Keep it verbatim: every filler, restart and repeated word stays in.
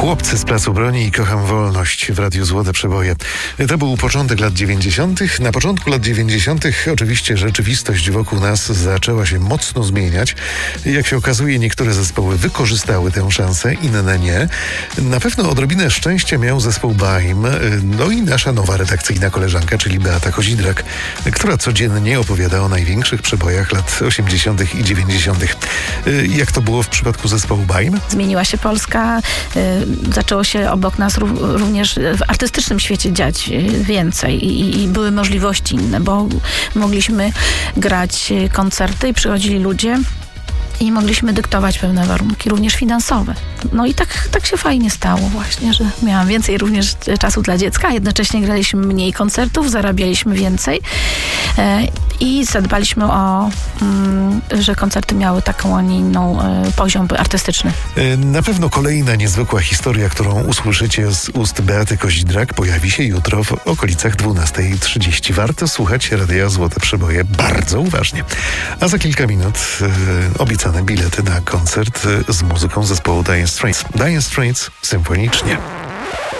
Chłopcy z Placu Broni i Kocham Wolność w Radiu Złote Przeboje. To był początek lat dziewięćdziesiątych. Na początku lat dziewięćdziesiątych oczywiście rzeczywistość wokół nas zaczęła się mocno zmieniać. Jak się okazuje, niektóre zespoły wykorzystały tę szansę, inne nie. Na pewno odrobinę szczęścia miał zespół Baim, no i nasza nowa redakcyjna koleżanka, czyli Beata Kozidrak, która codziennie opowiada o największych przebojach lat osiemdziesiątych i dziewięćdziesiątych. Jak to było w przypadku zespołu Baim? Zmieniła się Polska, zaczęło się obok nas również w artystycznym świecie dziać więcej i, i były możliwości inne, bo mogliśmy grać koncerty i przychodzili ludzie i mogliśmy dyktować pewne warunki, również finansowe. No i tak, tak się fajnie stało właśnie, że miałam więcej również czasu dla dziecka, a jednocześnie graliśmy mniej koncertów, zarabialiśmy więcej e, i zadbaliśmy o, mm, że koncerty miały taką, a nie inną e, poziom artystyczny. Na pewno kolejna niezwykła historia, którą usłyszycie z ust Beaty Kozidrak, pojawi się jutro w okolicach dwunasta trzydzieści. Warto słuchać Radia Złote Przeboje bardzo uważnie. A za kilka minut e, obiecane bilety na koncert z muzyką zespołu Dire Straits. Dire Straits symfonicznie.